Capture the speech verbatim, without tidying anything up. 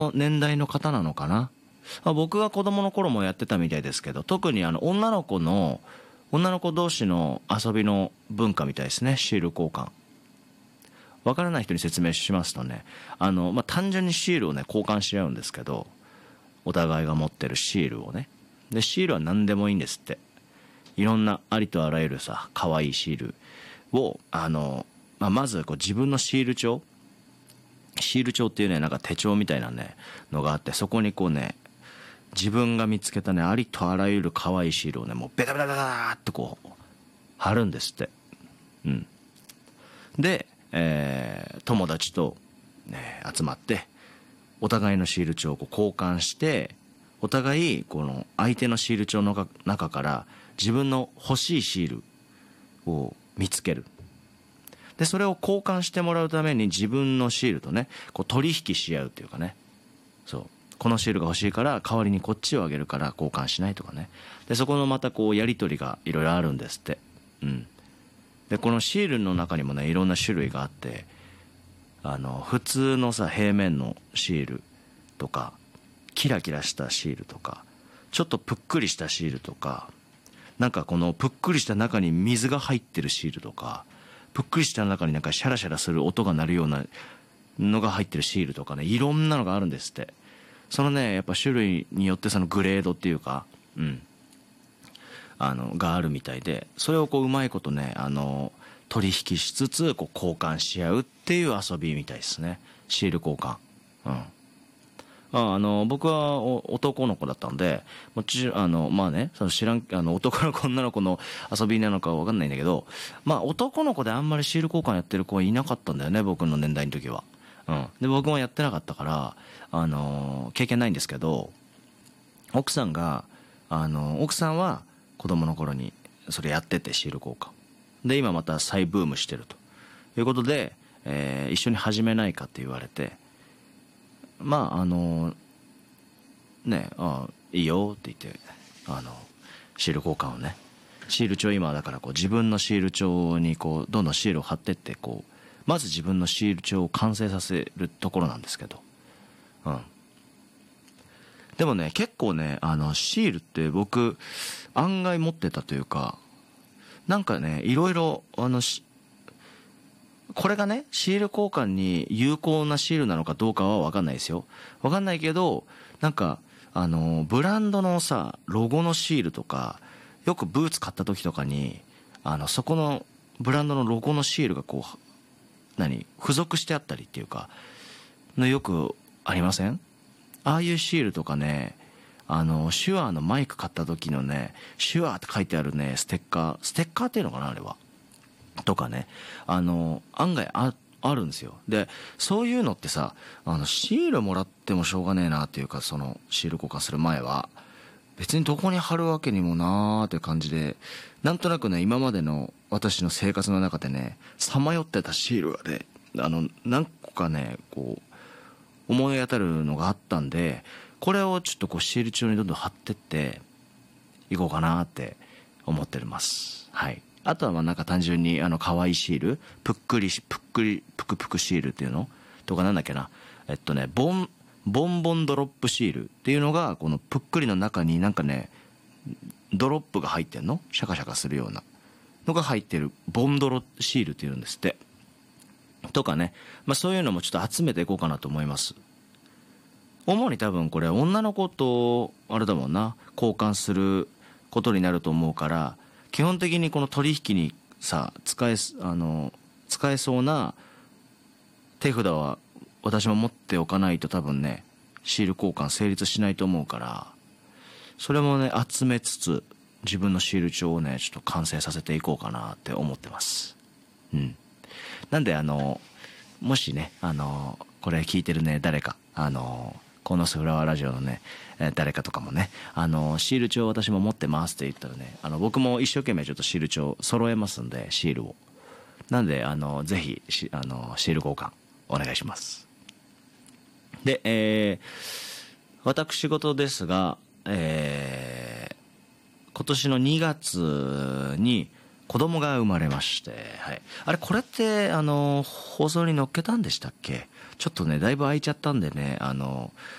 年代の方なのかな。あ、僕が子供の頃もやってたみたいですけど、特にあの女の子の女の子同士の遊びの文化みたいですね。シール交換。わからない人に説明しますとね、あの、まあ、単純にシールをね、交換し合うんですけど、お互いが持ってるシールをね。で、シールは何でもいいんですって。いろんなありとあらゆるさ、可愛いシールを、あの、まあ、まずこう自分のシール帳、シール帳っていうね、なんか手帳みたいなね、のがあって、そこにこうね、自分が見つけたね、ありとあらゆる可愛いシールをね、もうベタベタベタってこう、貼るんですって。うん。で、えー、友達と、ね、集まって、お互いのシール帳をこう交換して、お互い、この相手のシール帳の中から自分の欲しいシールを見つける。で、それを交換してもらうために自分のシールとね、こう取引し合うっていうかね。そう。このシールが欲しいから代わりにこっちをあげるから交換しないとかね。で、そこのまたこうやりとりがいろいろあるんですって。うん。で、このシールの中にもね、いろんな種類があって、あの、普通のさ、平面のシールとか、キラキラしたシールとか、ちょっとぷっくりしたシールとか、なんかこのぷっくりした中に水が入ってるシールとか、ぷっくりした中になんかシャラシャラする音が鳴るようなのが入ってるシールとかね、いろんなのがあるんですって。そのね、やっぱ種類によってそのグレードっていうか、うん。あの、があるみたいで、それをこううまいことね、あの、取引しつつ、こう交換し合うっていう遊びみたいですね。シール交換。うん。ああの、僕はお男の子だったんで、もちろん、あの、まあね、その知らん、あの、男の子女の子の遊びなのかわかんないんだけど、まあ男の子であんまりシール交換やってる子はいなかったんだよね、僕の年代の時は。うん。で、僕もやってなかったから、あの、経験ないんですけど、奥さんが、あの、奥さんは子供の頃にそれやってて、シール交換。で、今また再ブームしてるということで、えー、一緒に始めないかって言われて、まあ、あの、ね、あいいよって言って、あの、シール交換をね、シール帳今だからこう自分のシール帳にこう、どんどんシールを貼ってって、こう、まず自分のシール帳を完成させるところなんですけど、うん。でもね、結構ね、あの、シールって僕、案外持ってたというか、なんかね、いろいろ、あの、これがね、シール交換に有効なシールなのかどうかはわかんないですよ。わかんないけど、なんか、あの、ブランドのさ、ロゴのシールとか、よくブーツ買った時とかに、あの、そこのブランドのロゴのシールがこう、何付属してあったりっていうか、のよくありません？ああいうシールとかね、あの、手話のマイク買った時のね、手話って書いてあるね、ステッカー、ステッカーっていうのかなあれは。とかね、あの、案外あ、あるんですよ。で、そういうのってさ、あの、シールもらってもしょうがねえなっていうか、その、シール交換する前は、別にどこに貼るわけにもなーっていう感じで、なんとなくね、今までの私の生活の中でね、さまよってたシールがね、あの、何個かね、こう、思い当たるのがあったんで、これをちょっとこう、シール帳にどんどん貼ってって、いこうかなって思ってます。はい。あとはまあなんか単純にあの可愛いシール、ぷっくりし、ぷっくり、ぷくぷくシールっていうのとかなんだっけな。えっとね、ボン、ボンボンドロップシールっていうのが、このぷっくりの中になんかね、ドロップが入ってんの？シャカシャカするようなのが入ってる、ボンドロシールっていうんですって。とかね。まあそういうのもちょっと集めていこうかなと思います。主に多分これ女の子と、あれだもんな、交換することになると思うから、基本的にこの取引にさ、使え、あの、使えそうな手札は私も持っておかないと多分ね、シール交換成立しないと思うから、それもね、集めつつ、自分のシール帳をね、ちょっと完成させていこうかなって思ってます。うん。なんであの、もしね、あの、これ聞いてるね、誰か、あの、コノスフラワーラジオのね、誰かとかもね、あの、シール帳私も持ってますって言ったらね、あの、僕も一生懸命ちょっとシール帳揃えますんで、シールを。なんで、あの、ぜひ、あの、シール交換、お願いします。で、えー、私事ですが、えー、今年のにがつに子供が生まれまして、はい、あれこれってあの放送に載っけたんでしたっけ？ちょっとねだいぶ空いちゃったんでね、あの